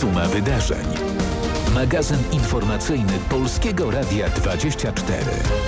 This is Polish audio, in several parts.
Suma wydarzeń. Magazyn informacyjny Polskiego Radia 24.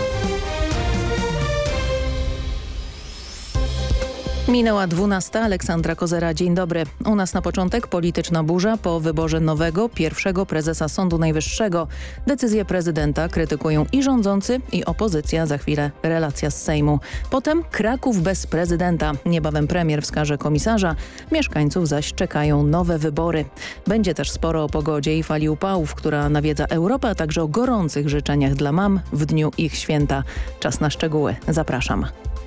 Minęła 12. Aleksandra Kozera. Dzień dobry. U nas na początek polityczna burza po wyborze nowego pierwszego prezesa Sądu Najwyższego. Decyzję prezydenta krytykują i rządzący, i opozycja. Za chwilę relacja z Sejmu. Potem Kraków bez prezydenta. Niebawem premier wskaże komisarza. Mieszkańców zaś czekają nowe wybory. Będzie też sporo o pogodzie i fali upałów, która nawiedza Europę, a także o gorących życzeniach dla mam w dniu ich święta. Czas na szczegóły. Zapraszam.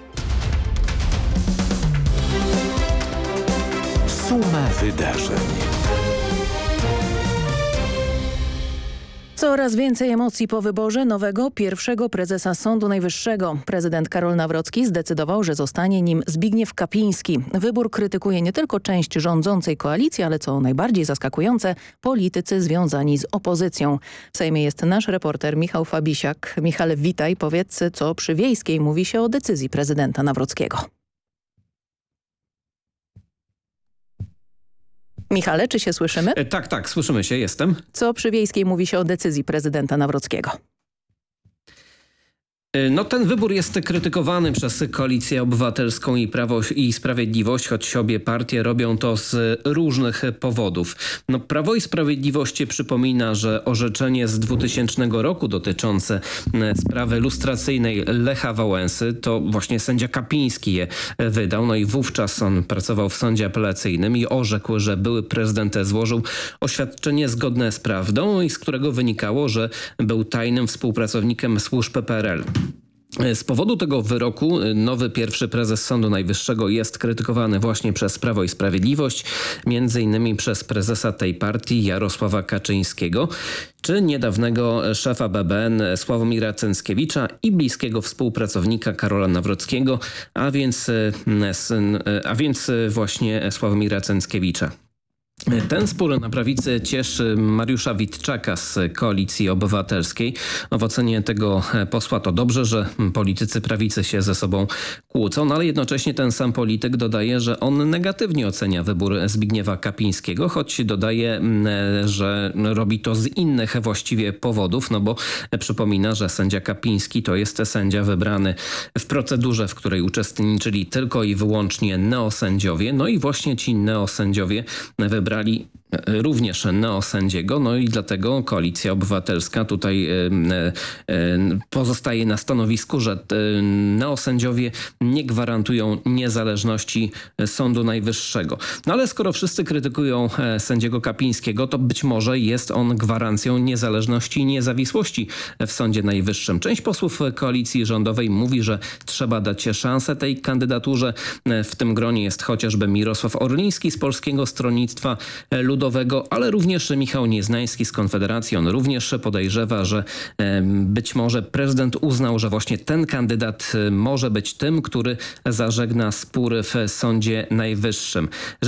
Suma wydarzeń. Coraz więcej emocji po wyborze nowego pierwszego prezesa Sądu Najwyższego. Prezydent Karol Nawrocki zdecydował, że zostanie nim Zbigniew Kapiński. Wybór krytykuje nie tylko część rządzącej koalicji, ale co najbardziej zaskakujące, politycy związani z opozycją. W Sejmie jest nasz reporter Michał Fabisiak. Michale, witaj. Powiedz, co przy Wiejskiej mówi się o decyzji prezydenta Nawrockiego. Michale, czy się słyszymy? Tak, słyszymy się, jestem. Co przy Wiejskiej mówi się o decyzji prezydenta Nawrockiego? No, ten wybór jest krytykowany przez Koalicję Obywatelską i Prawo i Sprawiedliwość, choć obie partie robią to z różnych powodów. No, Prawo i Sprawiedliwość przypomina, że orzeczenie z 2000 roku dotyczące sprawy lustracyjnej Lecha Wałęsy to właśnie sędzia Kapiński je wydał. No i wówczas on pracował w sądzie apelacyjnym i orzekł, że były prezydent złożył oświadczenie zgodne z prawdą i z którego wynikało, że był tajnym współpracownikiem służb PRL. Z powodu tego wyroku nowy pierwszy prezes Sądu Najwyższego jest krytykowany właśnie przez Prawo i Sprawiedliwość, między innymi przez prezesa tej partii Jarosława Kaczyńskiego, czy niedawnego szefa BBN Sławomira Cęckiewicza i bliskiego współpracownika Karola Nawrockiego, a więc właśnie Sławomira Cęckiewicza. Ten spór na prawicy cieszy Mariusza Witczaka z Koalicji Obywatelskiej. W ocenie tego posła to dobrze, że politycy prawicy się ze sobą kłócą, no ale jednocześnie ten sam polityk dodaje, że on negatywnie ocenia wybór Zbigniewa Kapińskiego, choć dodaje, że robi to z innych właściwie powodów, no bo przypomina, że sędzia Kapiński to jest sędzia wybrany w procedurze, w której uczestniczyli tylko i wyłącznie neosędziowie, no i właśnie ci neosędziowie wybrali również neosędziego, no i dlatego Koalicja Obywatelska tutaj pozostaje na stanowisku, że neosędziowie nie gwarantują niezależności Sądu Najwyższego. No ale skoro wszyscy krytykują sędziego Kapińskiego, to być może jest on gwarancją niezależności i niezawisłości w Sądzie Najwyższym. Część posłów koalicji rządowej mówi, że trzeba dać szansę tej kandydaturze. W tym gronie jest chociażby Mirosław Orliński z Polskiego Stronnictwa Ludowego, ale również Michał Nieznański z Konfederacji. On również podejrzewa, że być może prezydent uznał, że właśnie ten kandydat może być tym, który zażegna spór w Sądzie Najwyższym.